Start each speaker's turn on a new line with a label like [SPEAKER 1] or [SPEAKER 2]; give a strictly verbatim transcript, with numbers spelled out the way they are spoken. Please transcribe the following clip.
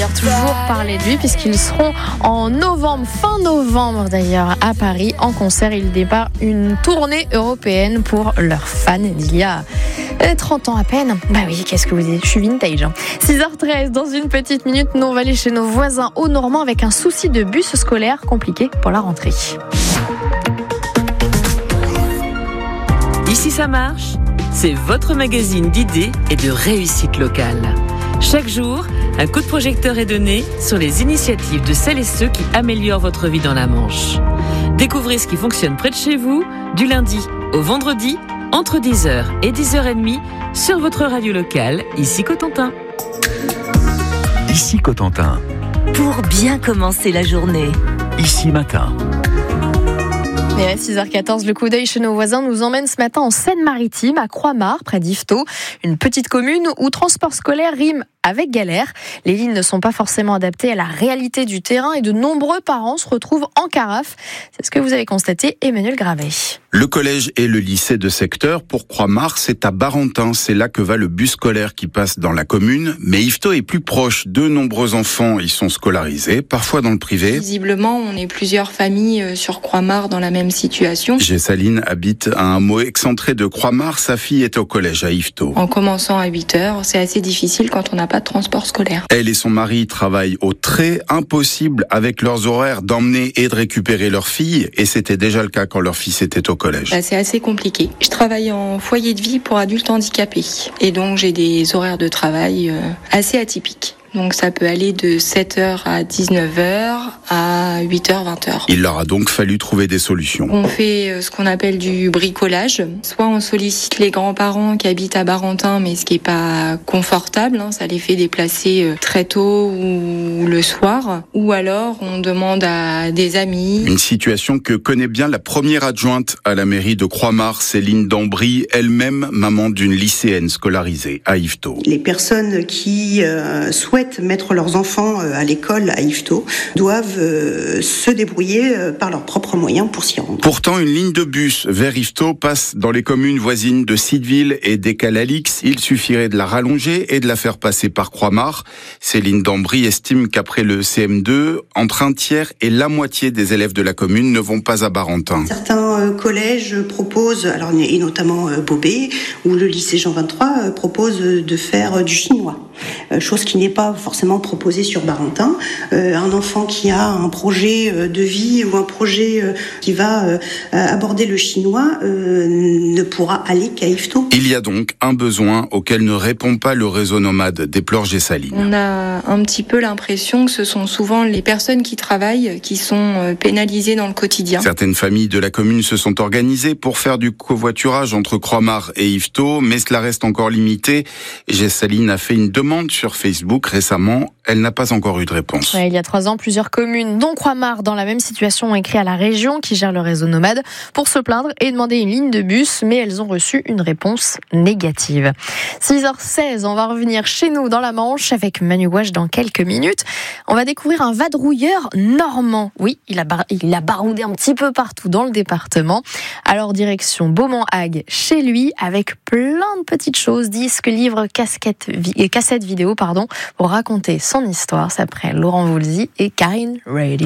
[SPEAKER 1] Toujours parler de lui puisqu'ils seront en novembre, fin novembre d'ailleurs à Paris en concert. Ils départent une tournée européenne pour leurs fans d'il y a trente ans à peine. Bah oui, qu'est-ce que vous dites, je suis vintage. Hein. six heures treize, dans une petite minute, nous on va aller chez nos voisins au Normand avec un souci de bus scolaire compliqué pour la rentrée.
[SPEAKER 2] Ici ça marche, c'est votre magazine d'idées et de réussite locale. Chaque jour, un coup de projecteur est donné sur les initiatives de celles et ceux qui améliorent votre vie dans la Manche. Découvrez ce qui fonctionne près de chez vous, du lundi au vendredi, entre dix heures et dix heures trente sur votre radio locale, ici Cotentin.
[SPEAKER 3] Ici Cotentin.
[SPEAKER 4] Pour bien commencer la journée.
[SPEAKER 3] Ici Matin.
[SPEAKER 1] Et à six heures quatorze, le coup d'œil chez nos voisins nous emmène ce matin en Seine-Maritime, à Croix-Mare, près d'Yvetot, une petite commune où transport scolaire rime avec galère. Les lignes ne sont pas forcément adaptées à la réalité du terrain et de nombreux parents se retrouvent en carafe. C'est ce que vous avez constaté, Emmanuel Gravet.
[SPEAKER 5] Le collège et le lycée de secteur pour Croix-Mare, c'est à Barentin. C'est là que va le bus scolaire qui passe dans la commune. Mais Yvetot est plus proche. De nombreux enfants y sont scolarisés, parfois dans le privé.
[SPEAKER 6] Visiblement, on est plusieurs familles sur Croix-Mare dans la même situation.
[SPEAKER 5] Gessaline habite à un mot excentré de Croix-Mare. Sa fille est au collège à Yvetot.
[SPEAKER 6] En commençant à huit heures, c'est assez difficile quand on n'a pas de transport scolaire.
[SPEAKER 5] Elle et son mari travaillent au trait. Impossible avec leurs horaires d'emmener et de récupérer leur fille. Et c'était déjà le cas quand leur fils était au collège.
[SPEAKER 6] Bah, c'est assez compliqué. Je travaille en foyer de vie pour adultes handicapés. Et donc j'ai des horaires de travail euh, assez atypiques. Donc ça peut aller de sept heures à dix-neuf heures à huit heures, vingt heures.
[SPEAKER 5] Il leur a donc fallu trouver des solutions.
[SPEAKER 6] On fait ce qu'on appelle du bricolage. Soit on sollicite les grands-parents qui habitent à Barentin, mais ce qui est pas confortable, hein, ça les fait déplacer très tôt ou le soir. Ou alors on demande à des amis.
[SPEAKER 5] Une situation que connaît bien la première adjointe à la mairie de Croix-Mare, Céline Dambry, elle-même maman d'une lycéenne scolarisée à Yvetot.
[SPEAKER 7] Les personnes qui euh, souhaitent mettre leurs enfants à l'école à Yvetot doivent euh, se débrouiller euh, par leurs propres moyens pour s'y rendre.
[SPEAKER 5] Pourtant, une ligne de bus vers Yvetot passe dans les communes voisines de Sitteville et d'Écalalix. Il suffirait de la rallonger et de la faire passer par Croix-Mare. Céline Dambry estime qu'après le C M deux, entre un tiers et la moitié des élèves de la commune ne vont pas à Barentin.
[SPEAKER 7] Certains euh, collèges proposent, alors et notamment euh, Bobé, ou le lycée Jean vingt-trois euh, propose de faire euh, du chinois. Euh, chose qui n'est pas forcément proposée sur Barentin. Euh, un enfant qui a un projet euh, de vie ou un projet euh, qui va euh, aborder le chinois euh, ne pourra aller qu'à Yvetot.
[SPEAKER 5] Il y a donc un besoin auquel ne répond pas le réseau nomade, déplore Gessaline.
[SPEAKER 6] On a un petit peu l'impression que ce sont souvent les personnes qui travaillent qui sont pénalisées dans le quotidien.
[SPEAKER 5] Certaines familles de la commune se sont organisées pour faire du covoiturage entre Croix-Mare et Yvetot, mais cela reste encore limité. Gessaline a fait une demande sur Facebook récemment. Elle n'a pas encore eu de réponse.
[SPEAKER 1] Ouais, il y a trois ans, plusieurs communes, dont Croix-Mare, dans la même situation, ont écrit à la région qui gère le réseau nomade pour se plaindre et demander une ligne de bus, mais elles ont reçu une réponse négative. six heures seize, on va revenir chez nous dans la Manche avec Manu Gouache dans quelques minutes. On va découvrir un vadrouilleur normand. Oui, il a, bar- il a baroudé un petit peu partout dans le département. Alors direction Beaumont-Hague, chez lui, avec plein de petites choses, disques, livres, casquettes, vi- cassettes vidéo, pardon, pour raconter son histoire. C'est après Laurent Voulzy et Karine Reilly.